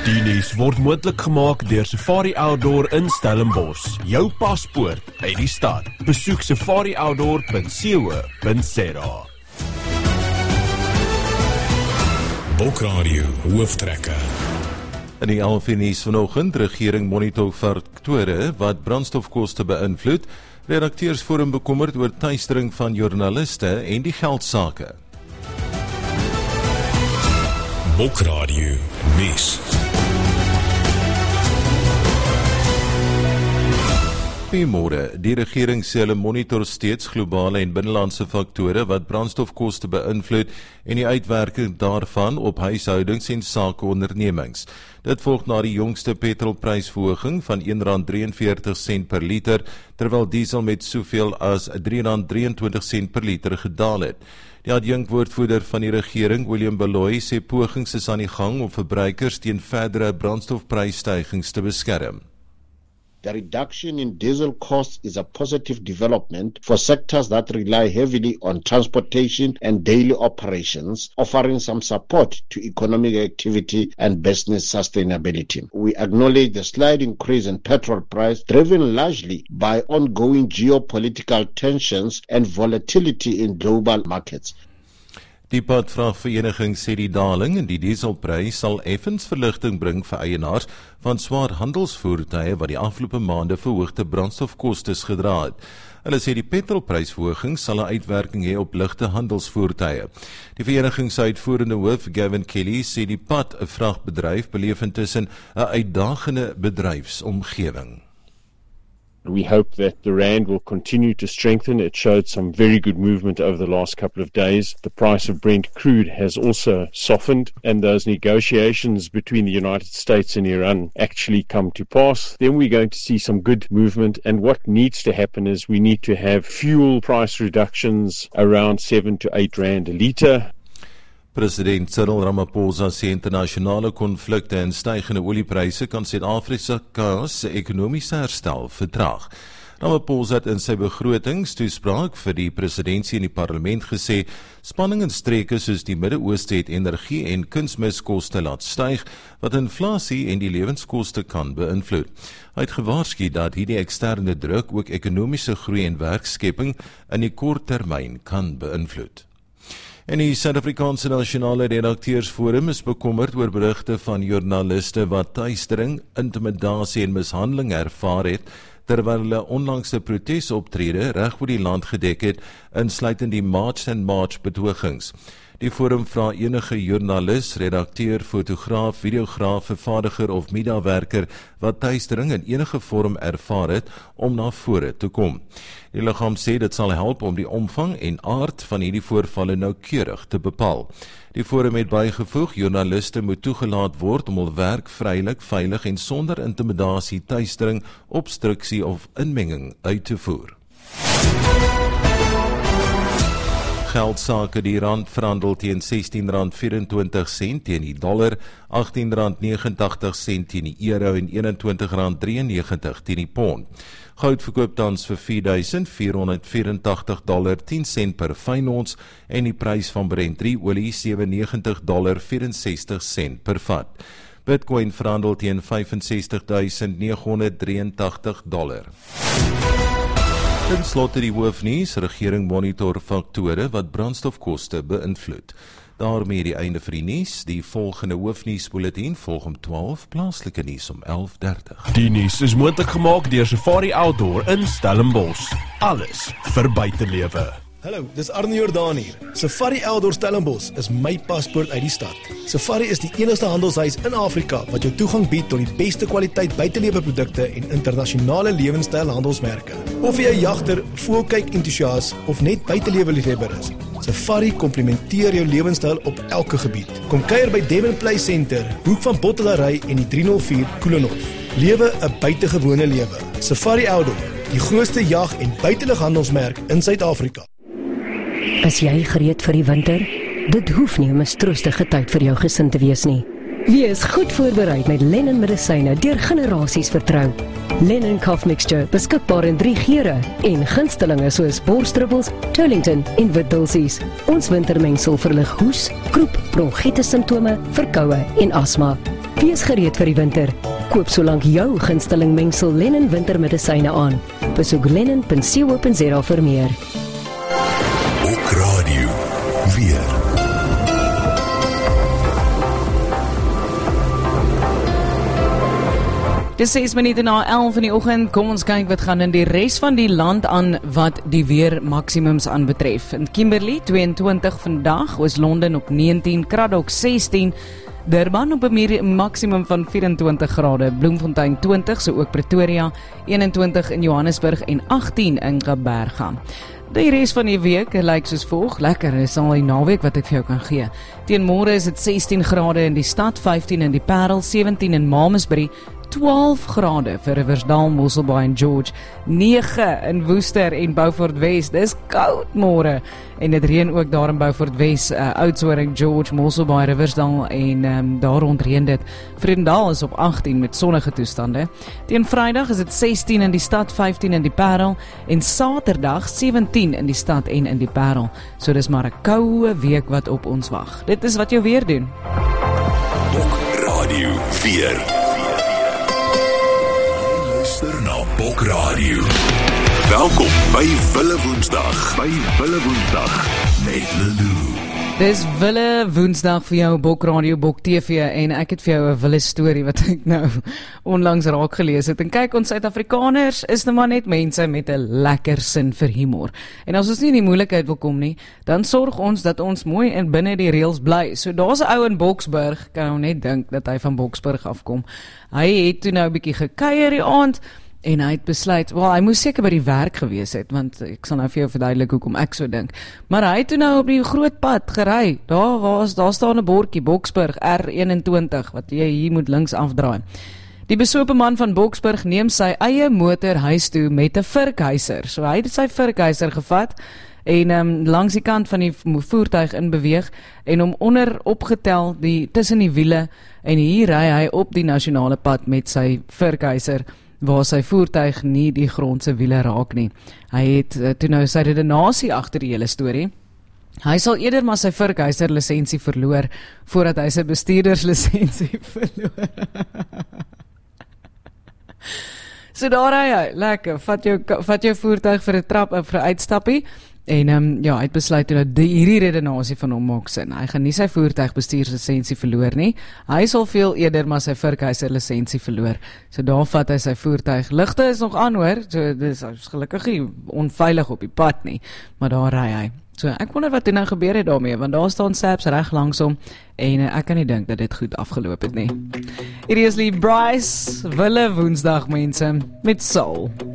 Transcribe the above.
Die nuus word moontlik gemaak deur Safari Outdoor in Stellenbosch. Jou paspoort uit die stad. Besoek safarioutdoor.co.za. Bokradio hooftrekker. In die 11 nuus vanoggend, regering monitor faktore wat brandstofkoste beïnvloed. Redakteursforum bekommerd oor tuistering van joernaliste en die geldsake. Bokradio nuus. Goeiemôre. Die regering sê hulle monitor steeds globale en binnelandse faktore wat brandstofkoste beïnvloed en die uitwerking daarvan op huishoudings en sakeondernemings. Dit volg na die jongste petrolprysverhoging van R1.43 per liter, terwyl diesel met soveel as R3.23 per liter gedaal het. Die adjunkwoordvoerder van die regering, William Baloyi, sê pogings is aan die gang om verbruikers teen verdere brandstofprysstygings te beskerm. The reduction in diesel costs is a positive development for sectors that rely heavily on transportation and daily operations, offering some support to economic activity and business sustainability. We acknowledge the slight increase in petrol price, driven largely by ongoing geopolitical tensions and volatility in global markets. Die padvragvereniging sê die daling in die dieselprys sal effens verligting bring vir eienaars van swaar handelsvoertuie wat die afgelope maande verhoogde brandstofkostes gedra het. Hulle sê die petrolprysverhoging sal 'n uitwerking hê op ligte handelsvoertuie. Die vereniging se uitvoerende hoof, Gavin Kelly, sê die vraagbedryf beleef intussen 'n uitdagende bedryfsomgewing. We hope that the rand will continue to strengthen. It showed some very good movement over the last couple of days. The price of Brent crude has also softened, and those negotiations between the United States and Iran actually come to pass. Then we're going to see some good movement, and what needs to happen is we need to have fuel price reductions around 7 to 8 rand a litre. President Cyril Ramaphosa sê internasionale konflikte en stygende oliepryse kan Suid-Afrika se ekonomiese herstel vertraag. Ramaphosa het in sy begrotingstoespraak vir die presidentsie en die parlement gesê, spanning in streke soos die Midde-Ooste het energie en kunsmiskoste laat styg, wat inflasie en die lewenskoste kan beïnvloed. Hy het gewaarsku dat hierdie eksterne druk ook ekonomiese groei en werkskepping in die kort termyn kan beïnvloed. En die Suid-Afrikaanse Nasionale Redakteursforum is bekommerd oor berigte van joernaliste wat tuistering, intimidasie en mishandeling ervaar het, terwyl hulle onlangse protesoptrede reg oor die land gedek het, insluitend die March and March betogings. Die forum vra enige joernalis, redakteur, fotograaf, videograaf, vervaardiger of mediawerker wat tuistering in enige vorm ervaar het, om na vore te kom. Die liggaam sê dit sal help om die omvang en aard van hierdie voorvalle noukeurig te bepaal. Die forum het bygevoeg, joernaliste moet toegelaat word om hul werk vrylik, veilig en sonder intimidasie, tuistering, obstruksie of inmenging uit te voer. Geldsake, die rand verhandel teen R16.24 teen die dollar, R18.89 teen die euro en R21.93 teen die pond. Goud verkoop tans vir $4.484.10 per fyn ons en die prys van Brent olie $97.64 per vat. Bitcoin verhandel teen $65.983. Ten slotte die hoofnuus, regering monitor faktore wat brandstofkoste beïnvloed. Daarmee die einde vir die nuus. Die volgende hoofnuusbulletin volg om 12, plaaslike nuus om 11:30. Die nuus is moontlik gemaak deur Safari Outdoor in Stellenbosch. Alles vir buitelewe. Hallo, dis Arne Jordaan hier. Safari Outdoor Stellenbosch is my paspoort uit die stad. Safari is die enigste handelshuis in Afrika wat jou toegang bied tot die beste kwaliteit buiteleweprodukte en internasionale lewenstyl handelsmerke. Of jy 'n jagter, voëlkyk entoesias of net buitelewe-liefhebber is, Safari komplementeer jou lewenstyl op elke gebied. Kom kuier by Devon Play Center, hoek van Bottelary en die 304 Koelenhof. Lewe 'n buitengewone lewe. Safari Outdoor, die grootste jag- en buitelighandelsmerk in Suid-Afrika. Is jy gereed vir die winter? Dit hoef nie 'n mistroostige tyd vir jou gesin te wees nie. Wees goed voorbereid met Lennon medisyne deur generasies vertrou. Lennon Cough Mixture, beskikbaar in 3 geure en gunstelinge soos borsdruppels, Turlington en witdulsies. Ons wintermengsel verlig hoes, kroep, bronchitis simptome, verkoue en asma. Wees gereed vir die winter. Koop solank jou gunsteling mengsel Lennon wintermedisyne aan. Besoek lennon.co.za vir meer. Bokradio weer. Dis 6 minute na 11 in die oggend. Kom ons kyk wat gaan in die res van die land aan wat die weer maksimums aanbetref. In Kimberley 22 vandag, Oos-London op 19, Craddock 16, Durban op 'n maksimum van 24 grade, Bloemfontein 20, so ook Pretoria, 21 in Johannesburg en 18 in Gqeberha. Die res van die week lyk soos volg. Lekker, is al die naweek wat ek vir jou kan gee. Teen môre is dit 16 grade in die stad, 15 in die Parel, 17 in Malmesbury, 12 grade vir Riversdal, Mosselbaai en George, 9 in Woester en Beaufort West. Dis koud môre en dit reën ook daar in Beaufort West, Oudtshoorn, George, Mosselbaai, Riversdal en daar rond reën dit. Vredendal is op 18 met sonnige toestande. Teen Vrydag is dit 16 in die stad, 15 in die Parel en Saterdag 17 in die stad en in die Parel. So dis maar 'n koue week wat op ons wag. Dit is wat jou weer doen. Bokradio weer. Luister na Bokradio. Welkom by Wille Woensdag. Met Lulu. Dis Wille Woensdag vir jou Bokradio, Bok TV en ek het vir jou 'n wille storie wat ek nou onlangs raak gelees het. En kyk, ons Suid-Afrikaners is nou maar net mense met 'n lekker sin vir humor. En as ons nie in die moeilikheid wil kom nie, dan sorg ons dat ons mooi in binne die reëls bly. So daar's 'n ou in Boksburg, kan nou net dink dat hy van Boksburg afkom. Hy het toe nou 'n bietjie gekuier die aand en hy het besluit, hy moes seker by die werk gewees het, want ek sal nou vir jou verduidelik hoekom ek so dink. Maar hy het toe nou op die groot pad gery. Daar staan 'n bordjie, Boksburg R21, wat jy hier moet links afdraai. Die besope man van Boksburg neem sy eie motor huis toe met 'n vurkheiser. So hy het sy vurkheiser gevat en langs die kant van die voertuig in beweeg en hom onder opgetel tussen die wiele en hier ry hy op die nasionale pad met sy vurkheiser waar sy voertuig nie die grondse wiele raak nie. Hy het toe nou sy redenasie agter die hele storie. Hy sal eerder maar sy vurkheiser lisensie verloor voordat hy sy bestuurderslisensie verloor. So daar hy, lekker, vat jou voertuig vir 'n trap of vir 'n uitstappie. En hy het besluit dat hierdie redenasie van hom maak sin. Hy gaan nie sy voertuigbestuurslisensie verloor nie. Hy sal veel eerder maar sy vurkheiser lisensie verloor. So daar vat hy sy voertuig. Ligte is nog aan hoor. So dis gelukkig nie onveilig op die pad nie, maar daar ry hy. So ek wonder wat toe nou gebeur het daarmee, want daar staan Saps reg langs hom en ek kan nie dink dat dit goed afgeloop het nie. Hierdie is Lee Bryce, Wille Woensdag mense met Soul.